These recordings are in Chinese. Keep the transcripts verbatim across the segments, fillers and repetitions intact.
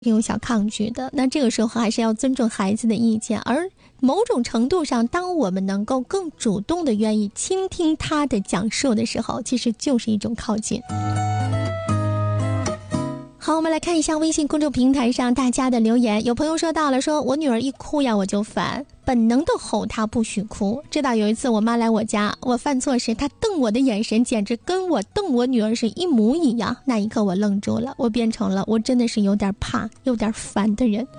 有小抗拒的，那这个时候还是要尊重孩子的意见，而某种程度上，当我们能够更主动的愿意倾听他的讲述的时候，其实就是一种靠近。好，我们来看一下微信公众平台上大家的留言。有朋友说到了，说我女儿一哭呀我就烦，本能的吼她不许哭。直到有一次我妈来我家，我犯错时她瞪我的眼神简直跟我瞪我女儿是一模一样，那一刻我愣住了，我变成了我真的是有点怕有点烦的人。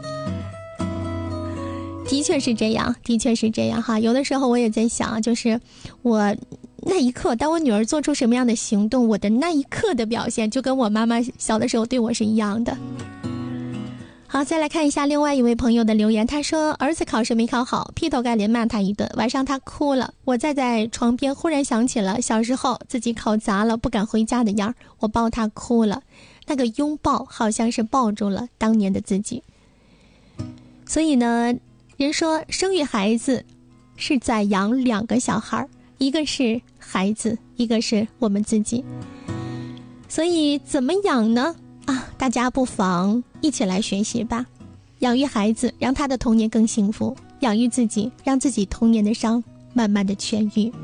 的确是这样，的确是这样哈。有的时候我也在想，就是我那一刻，当我女儿做出什么样的行动，我的那一刻的表现就跟我妈妈小的时候对我是一样的。好，再来看一下另外一位朋友的留言，他说儿子考试没考好，劈头盖脸骂他一顿，晚上他哭了，我站在床边忽然想起了小时候自己考砸了不敢回家的样，我抱他哭了，那个拥抱好像是抱住了当年的自己。所以呢，人说生育孩子是在养两个小孩，一个是孩子，一个是我们自己。所以怎么养呢？啊，大家不妨一起来学习吧。养育孩子，让他的童年更幸福；养育自己，让自己童年的伤慢慢的痊愈。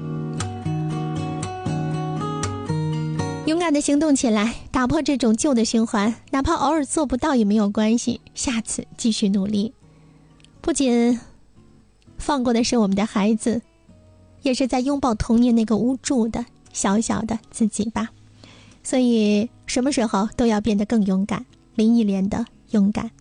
勇敢的行动起来，打破这种旧的循环，哪怕偶尔做不到也没有关系，下次继续努力。不仅放过的是我们的孩子，也是在拥抱童年那个无助的小小的自己吧。所以什么时候都要变得更勇敢，林忆莲的勇敢。